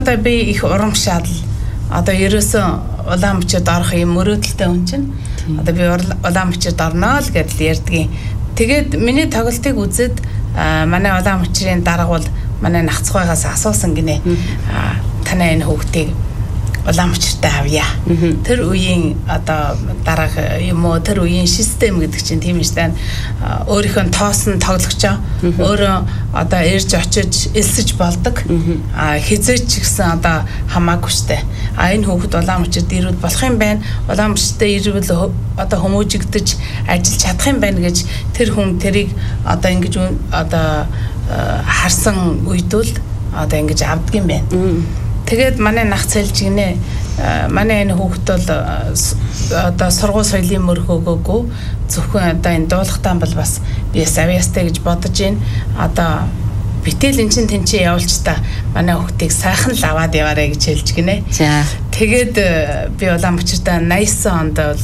Одоо би их урамшаал одоо ерөөсөн улаан мөчөд орох юм мөрөөдөлтэй хүн чинь одоо би улаан мөчөд орноо л гэдэл ярьдгийн. Тэгээд миний тоглолтыг үзээд манай улаан мөчрийн дарга бол манай нахцгойгоос асуусан гинэ. Танай энэ хүүхдийг улаан мөчртэй авъя. Тэр үеийн одоо дарга юм уу тэр үеийн систем гэдэг чинь тийм шүү дээ. Өөрийнхөө тоосон тоглогчоо өөрөө одоо ирж очиж элсэж болдог. Хизээч гэсэн одоо хамаагүй штэ. Энэ хүүхэд улаан мөчрөд ирвэл болох юм байна. Улаан мөчрөдтэй ирвэл одоо хүмүүжигдэж ажиллаж чадах юм байна гэж тэр хүн тэрийг одоо ингэж одоо харсан үйдүүл одоо ингэж авдаг юм байна. Тэгээд манай нах цэлж гинэ манай энэ хүүхэд бол одоо сургууль соёлын мөрхөөгөөгүй зөвхөн одоо энэ дуулахтаа бол бас би савьяастай гэж бодож байна. Одоо битэл эн чин тэнцээ явуулч та манай хүүхдийг сайхан л аваад яваарэ гэж хэлж гинэ. За. Тэгээд би улаан мөчрөдөө 80 онд бол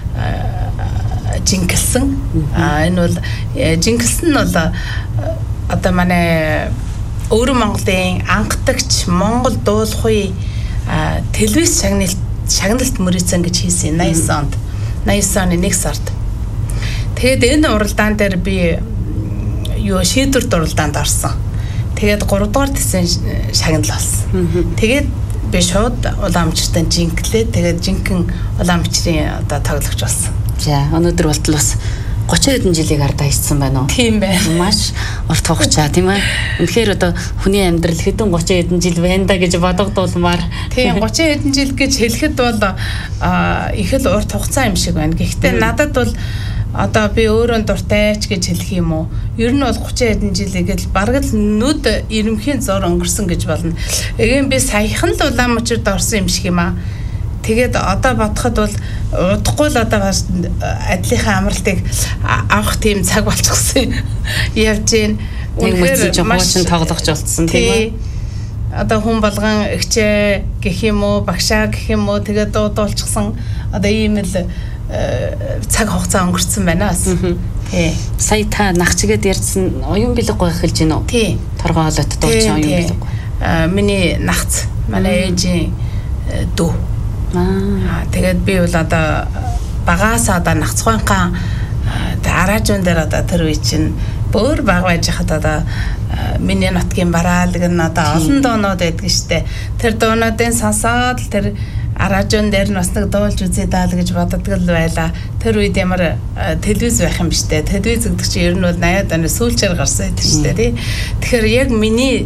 жингэлсэн. Энэ бол жингэлсэн нь бол одоо манай Өвөр Монголын анхдагч Монгол дуулахын телевиз шагналт мөрөөцөн гэж хийсэн 80 онд. 80 оны 1 сард. Тэгээд энэ уралдаан дээр би шийдвэрт уралдаанд орсон. Тэгээд 3 дугаар тэсэн шагнал болсон. Тэгээд би шууд улаан мөчрөдөө жинглээ. Тэгээд жинхэнэ улаан мөчрийн одоо тоглогч болсон. За өнөөдөр болтол бас 30 хэдэн жилийг ардаа хийсэн байна уу? Тийм байна. Маш урт хугацаа тийм ээ. Үнэхээр одоо хүний амьдрал хэдэн 30 хэдэн жил байна да гэж бодогдуулмаар. Тийм 30 хэдэн жил гэж хэлэхэд бол их л урт хугацаа юм шиг байна. Гэхдээ надад бол одоо би өөрөө дуртай ч гэж хэлэх юм уу? Ер нь бол 30 хэдэн жилийг л бараг л нүд ирэмхийн зур өнгөрсөн гэж болно. Эгийн би саяхан л улаан мөчрөд орсон юм шиг юм аа. Тэгээд одоо бодоход бол удахгүй л одоо бас адилынхаа амралтыг авах тийм цаг болчихсон явж гин. Үнэхээр жоохон тоглогч болцсон тийм ээ. Одоо хүн болгон ихчээ гэх юм уу, багшаа гэх юм уу тэгээд дуудуулчихсан одоо ийм л цаг хугацаа өнгөрцөн байна бас. Тий. Сая та нахчигэд ярьсан оюун билег эхэлж гин үү? Тий. Торгоолот дуучин оюун билег. Миний нахц, манай ээжийн дүү. Тэгээд би бол одоо багаас одоо нахцгойнхаа араажун дээр одоо тэр үе чинь бүр баг байж хад одоо миний нутгийн бараалг нь одоо олон дуунууд байдаг штэ. Тэр дуунуудын сонсоод тэр араажун дээр нь бас нэг дуулж үзье даа л гэж боддог л байла. Тэр үед ямар телевиз байх юм штэ. Телевиз гэдэг чинь ер нь бол 80-аад оны сүүлчээр гарсан байдаг штэ тий. Тэгэхээр яг миний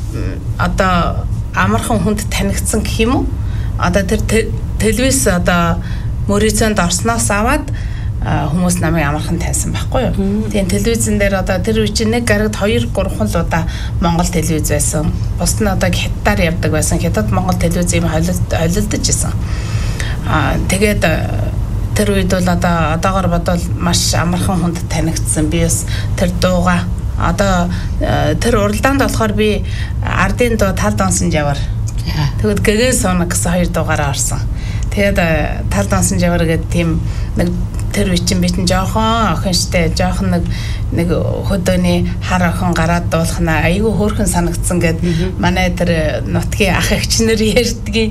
одоо амархан хүнд танигдсан гэх юм уу? Одоо тэр телевиз одоо мөрөөцөнд орсноос аваад хүмүүс намайг амархан тайсан байхгүй юу. Тийм телевизэн дээр одоо тэр үе чинь нэг гарагт 2-3 л удаа Монгол телевиз байсан. Бусд нь одоо хятадаар явдаг байсан. Хятад Монгол телевиз юм холилдож исэн. Тэгээд тэр үед бол одоогоор бодвол маш амархан хүнд танигдсан. Би бас тэр дууга одоо тэр уралдаанд болохоор би ардын дуу тал донсон жавар. Тэгвэл гэгэн соног гэсэн 2 дугаараа орсон. Тэгээд тал донсон жавар гэдэг тийм нэг тэр үе чинь битэн жоохон охин штэ жоохон нэг хөдөөний хар охин гараад дуулахна айгүй хөөрхөн санагдсан гэд манай тэр нутгийн ах эгчнэр ярьдгийг.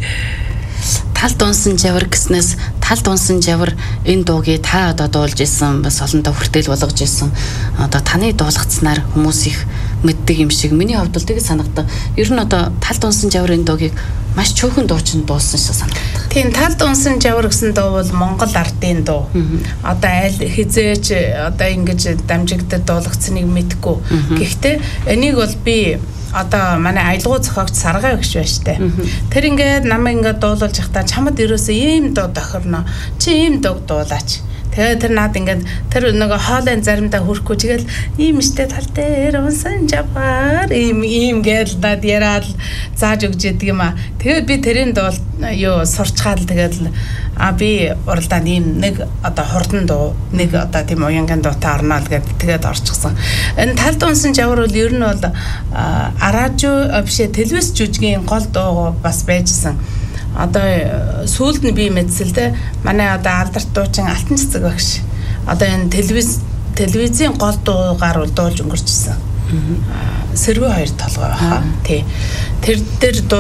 Тал донсон жавар гэснээс тал донсон жавар энэ дуугийг та одоо дуулж исэн бас олондоо хүртэл болгож исэн. Одоо таны дуулгацснаар хүмүүс их мэддэг юм шиг миний хувьд бол тэгээд санагдав. Ер нь одоо тал донсон жавар энэ дуугийг маш чөөхөн дуучин дуулсан шиг санагдав. Тийм тал донсон жавар гэсэн дуу бол Монгол ардын дуу. Одоо аль хизээч одоо ингэж дамжигдад дуулгацсныг мэдгүй. Гэхдээ энийг бол би одоо манай аялгау зохиогч Саргай өгч байна штэ. Тэр ингээд намайг ингээд дуулуулж явахдаа чамд ерөөсөө ийм дуу тохирно. Чи ийм дуу дуулаач. Тэгээд тэр наад ингээд тэр нөгөө хоолын заримдаа хүрхгүй тэгэл ийм штэ тал дээр унсан жавар ийм гээл дад яриад зааж өгч яадаг юм аа. Тэгээд би тэрийн дуу сурчгаал тэгээд би уралдаанд ийм нэг одоо хурдан дуу нэг одоо тийм уянгийн дуутай орноо л гэдэг тэгээд орчихсон. Энэ тал дунсан жавар бол ер нь бол араажуу бишээ телевиз жүжигийн гол дуу бас байжсэн. Одоо сүүлд нь би мэдсэл те манай одоо алдарт дуучин Алтан цэцэг багш. Одоо энэ телевизийн гол дуугаар бол дуулж өнгөрчихсэн. Сэрвээ хоёр толгой баха. Тий. Тэр дээр